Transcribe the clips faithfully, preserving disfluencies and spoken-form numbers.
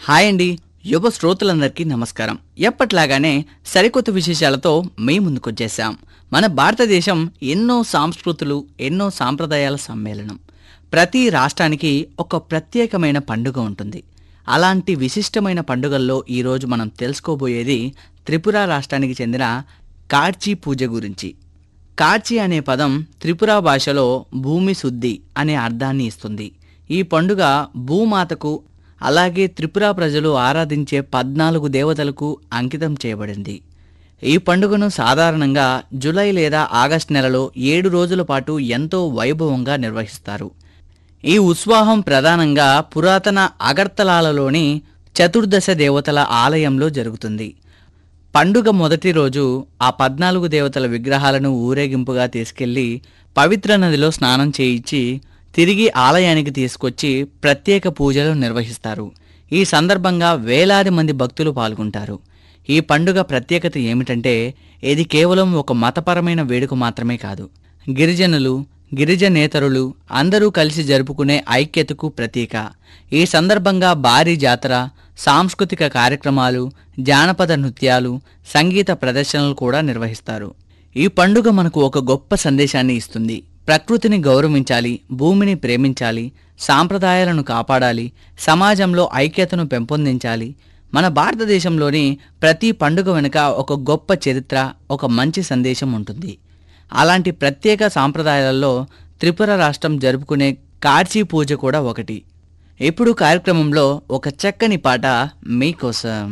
Hi అండి. యువ శ్రోతలందరికీ నమస్కారం. ఎప్పట్లాగానే సరికొత్త విశేషాలతో మీ ముందుకొచ్చేసాం. మన భారతదేశం ఎన్నో సంస్కృతులు, ఎన్నో సాంప్రదాయాల సమ్మేళనం. ప్రతి రాష్ట్రానికి ఒక ప్రత్యేకమైన పండుగ ఉంటుంది. అలాంటి విశిష్టమైన పండుగల్లో ఈరోజు మనం తెలుసుకోబోయేది త్రిపుర రాష్ట్రానికి చెందిన కార్చి పూజ గురించి. కార్చి అనే పదం త్రిపుర భాషలో భూమి శుద్ధి అనే అర్థాన్ని ఇస్తుంది. ఈ పండుగ భూమాతకు అలాగే త్రిపుర ప్రజలు ఆరాధించే పద్నాలుగు దేవతలకు అంకితం చేయబడింది. ఈ పండుగను సాధారణంగా జూలై లేదా ఆగస్టు నెలలో ఏడు రోజుల పాటు ఎంతో వైభవంగా నిర్వహిస్తారు. ఈ ఉత్సవం ప్రధానంగా పురాతన అగర్తలాలలోని చతుర్దశ దేవతల ఆలయంలో జరుగుతుంది. పండుగ మొదటి రోజు ఆ పద్నాలుగు దేవతల విగ్రహాలను ఊరేగింపుగా తీసుకెళ్లి పవిత్ర నదిలో స్నానం చేయించి తిరిగి ఆలయానికి తీసుకొచ్చి ప్రత్యేక పూజలు నిర్వహిస్తారు. ఈ సందర్భంగా వేలాది మంది భక్తులు పాల్గొంటారు. ఈ పండుగ ప్రత్యేకత ఏమిటంటే ఇది కేవలం ఒక మతపరమైన వేడుక మాత్రమే కాదు. గిరిజనులు, గిరిజనేతరులు అందరూ కలిసి జరుపుకునే ఐక్యతకు ప్రతీక. ఈ సందర్భంగా భారీ జాతర, సాంస్కృతిక కార్యక్రమాలు, జానపద నృత్యాలు, సంగీత ప్రదర్శనలు కూడా నిర్వహిస్తారు. ఈ పండుగ మనకు ఒక గొప్ప సందేశాన్ని ఇస్తుంది. ప్రకృతిని గౌరవించాలి, భూమిని ప్రేమించాలి, సాంప్రదాయాలను కాపాడాలి, సమాజంలో ఐక్యతను పెంపొందించాలి. మన భారతదేశంలోని ప్రతి పండుగ వెనుక ఒక గొప్ప చరిత్ర, ఒక మంచి సందేశం ఉంటుంది. అలాంటి ప్రత్యేక సాంప్రదాయాలలో త్రిపుర రాష్ట్రం జరుపుకునే కార్చి పూజ కూడా ఒకటి. ఇప్పుడు కార్యక్రమంలో ఒక చక్కని పాట మీకోసం.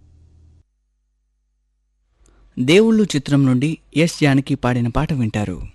దేవుళ్ళు చిత్రం నుండి ఎస్ జానకి పాడిన పాట వింటారు.